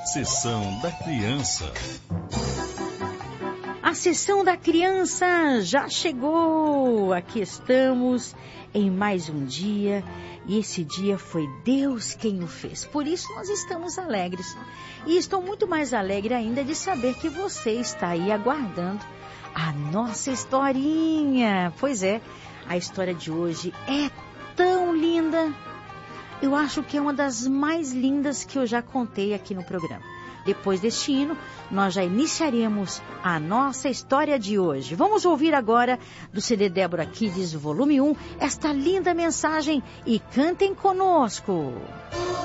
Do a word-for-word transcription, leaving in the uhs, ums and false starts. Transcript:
Sessão da Criança. A Sessão da Criança já chegou. Aqui estamos em mais um dia. E esse dia foi Deus quem o fez. Por isso nós estamos alegres. E estou muito mais alegre ainda de saber que você está aí aguardando a nossa historinha. Pois é, a história de hoje é tão linda. Eu acho que é uma das mais lindas que eu já contei aqui no programa. Depois deste hino, nós já iniciaremos a nossa história de hoje. Vamos ouvir agora do C D Débora Kids, volume um, esta linda mensagem e cantem conosco.